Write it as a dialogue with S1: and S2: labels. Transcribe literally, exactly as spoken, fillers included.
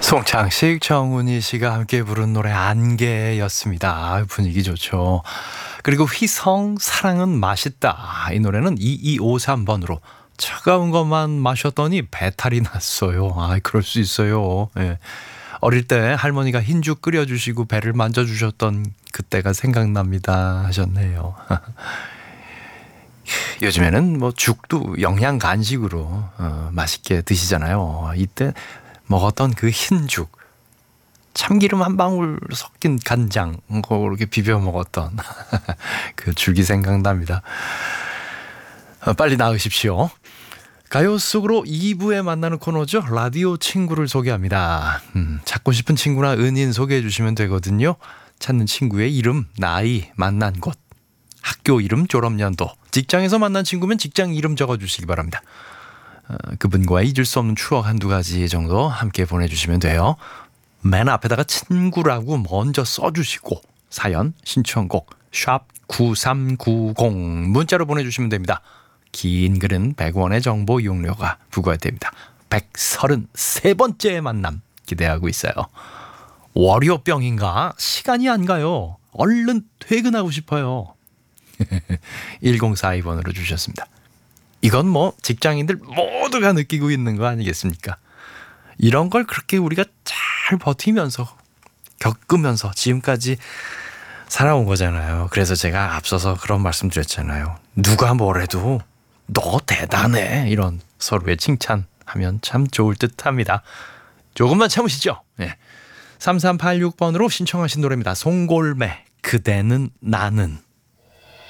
S1: 송창식, 정훈이 씨가 함께 부른 노래 안개였습니다. 아, 분위기 좋죠. 그리고 휘성 사랑은 맛있다. 이 노래는 이이오삼 번으로 차가운 것만 마셨더니 배탈이 났어요. 아, 그럴 수 있어요. 예. 어릴 때 할머니가 흰죽 끓여주시고 배를 만져주셨던 그때가 생각납니다 하셨네요. 요즘에는 뭐 죽도 영양 간식으로 어, 맛있게 드시잖아요. 이때 먹었던 그 흰죽, 참기름 한 방울 섞인 간장 그렇게 비벼 먹었던 그 죽이 생각납니다. 어, 빨리 나으십시오. 가요 속으로 이 부에 만나는 코너죠. 라디오 친구를 소개합니다. 음, 찾고 싶은 친구나 은인 소개해 주시면 되거든요. 찾는 친구의 이름, 나이, 만난 곳, 학교 이름, 졸업연도, 직장에서 만난 친구면 직장 이름 적어주시기 바랍니다. 어, 그분과 잊을 수 없는 추억 한두 가지 정도 함께 보내주시면 돼요. 맨 앞에다가 친구라고 먼저 써주시고 사연, 신청곡 샵 구삼구공 문자로 보내주시면 됩니다. 긴 글은 백 원의 정보 이용료가 부과됩니다. 백삼십삼 번째 만남 기대하고 있어요. 월요병인가? 시간이 안 가요. 얼른 퇴근하고 싶어요. 천사십이 번으로 주셨습니다. 이건 뭐 직장인들 모두가 느끼고 있는 거 아니겠습니까? 이런 걸 그렇게 우리가 잘 버티면서 겪으면서 지금까지 살아온 거잖아요. 그래서 제가 앞서서 그런 말씀 드렸잖아요. 누가 뭐래도 너 대단해. 이런 서로의 칭찬하면 참 좋을 듯 합니다. 조금만 참으시죠. 네. 삼삼팔육 번으로 신청하신 노래입니다. 송골매 그대는 나는.